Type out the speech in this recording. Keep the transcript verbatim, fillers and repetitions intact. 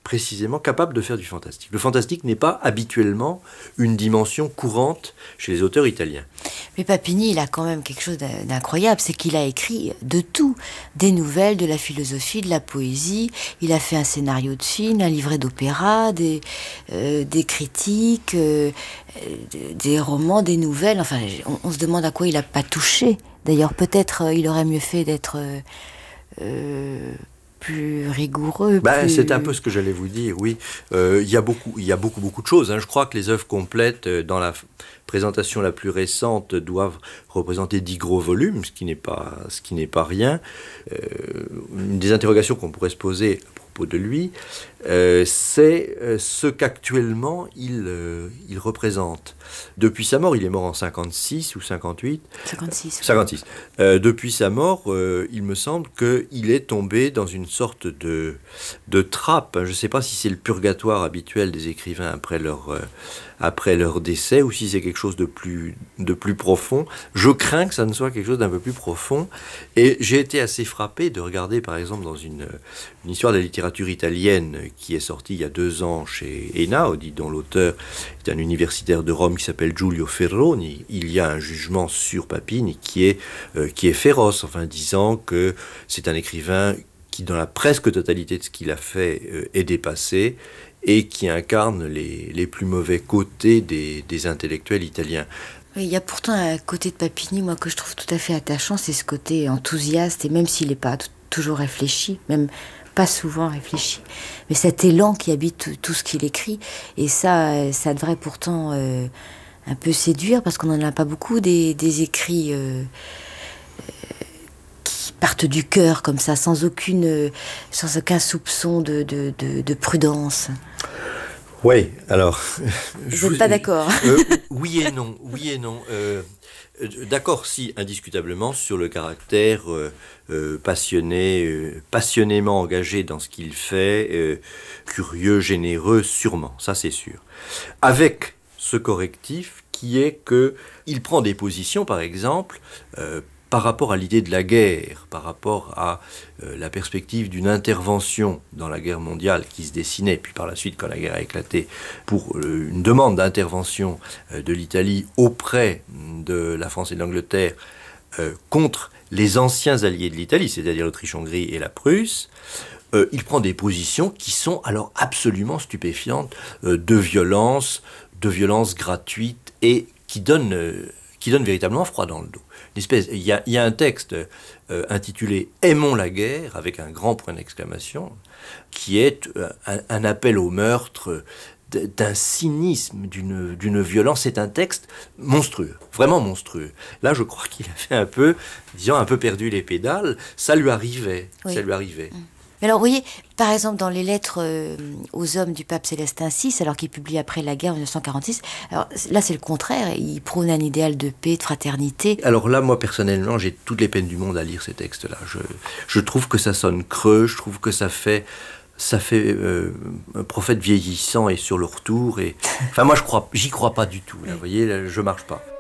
précisément capable de faire du fantastique. Le fantastique n'est pas habituellement une dimension courante chez les auteurs italiens. Mais Papini, il a quand même quelque chose d'incroyable, c'est qu'il a écrit de tout, des nouvelles, de la philosophie, de la poésie, il a fait un scénario de film, un livret d'opéra, des, euh, des critiques, euh, des romans, des nouvelles, enfin on, on se demande à quoi il n'a pas touché. D'ailleurs peut-être euh, il aurait mieux fait d'être... Euh, euh, plus rigoureux. Ben, plus... C'est un peu ce que j'allais vous dire, oui. Euh, il y a beaucoup, il y a beaucoup, beaucoup de choses. Hein. Je crois que les œuvres complètes, euh, dans la f- présentation la plus récente, doivent représenter dix gros volumes, ce qui n'est pas, ce qui n'est pas rien. Euh, une des interrogations qu'on pourrait se poser à propos de lui, euh, c'est euh, ce qu'actuellement il, euh, il représente. Depuis sa mort, il est mort en cinquante-six ou cinquante-huit. cinquante-six. cinquante-six. Euh, depuis sa mort, euh, il me semble qu'il est tombé dans une sorte de, de trappe. Je ne sais pas si c'est le purgatoire habituel des écrivains après leur, euh, après leur décès ou si c'est quelque chose de plus, de plus profond. Je crains que ça ne soit quelque chose d'un peu plus profond. Et j'ai été assez frappé de regarder, par exemple, dans une, une histoire de la littérature italienne qui est sortie il y a deux ans chez Einaudi, dont l'auteur est un universitaire de Rome qui s'appelle Giulio Ferroni. Il y a un jugement sur Papini qui est, euh, qui est féroce, enfin disant que c'est un écrivain qui, dans la presque totalité de ce qu'il a fait, euh, est dépassé et qui incarne les, les plus mauvais côtés des, des intellectuels italiens. Oui, il y a pourtant un côté de Papini, moi, que je trouve tout à fait attachant, c'est ce côté enthousiaste, et même s'il n'est pas t- toujours réfléchi, même pas souvent réfléchi, mais cet élan qui habite tout, tout ce qu'il écrit, et ça, ça devrait pourtant euh, un peu séduire, parce qu'on n'en a pas beaucoup, des, des écrits euh, euh, qui partent du cœur, comme ça, sans, aucune, euh, sans aucun soupçon de, de, de, de prudence. Oui, alors... Vous n'êtes pas d'accord? euh, Oui et non, oui et non. Euh, d'accord, si, indiscutablement, sur le caractère euh, euh, passionné, euh, passionnément engagé dans ce qu'il fait, euh, curieux, généreux, sûrement, ça c'est sûr. Avec ce correctif qui est qu'il prend des positions, par exemple, euh, par rapport à l'idée de la guerre, par rapport à euh, la perspective d'une intervention dans la guerre mondiale qui se dessinait, puis par la suite, quand la guerre a éclaté, pour euh, une demande d'intervention euh, de l'Italie auprès de la France et de l'Angleterre euh, contre les anciens alliés de l'Italie, c'est-à-dire l'Autriche-Hongrie et la Prusse. Euh, il prend des positions qui sont alors absolument stupéfiantes, euh, de violence, de violence gratuite et qui donnent... Euh, qui donne véritablement froid dans le dos. Une espèce, il y a, il y a un texte euh, intitulé « Aimons la guerre » avec un grand point d'exclamation, qui est euh, un, un appel au meurtre, d'un cynisme, d'une, d'une violence. C'est un texte monstrueux, vraiment monstrueux. Là, je crois qu'il a fait un peu, disons, un peu perdu les pédales. Ça lui arrivait, oui. ça lui arrivait. Mmh. Mais alors, vous voyez, par exemple, dans les lettres euh, aux hommes du pape Célestin six, alors qu'il publie après la guerre en dix-neuf cent quarante-six, alors là, c'est le contraire. Il prône un idéal de paix, de fraternité. Alors là, moi, personnellement, j'ai toutes les peines du monde à lire ces textes-là. Je, je trouve que ça sonne creux, je trouve que ça fait... ça fait euh, un prophète vieillissant et sur le retour. Et... Enfin, moi, je crois, j'y crois pas du tout. Là, vous voyez, là, je marche pas.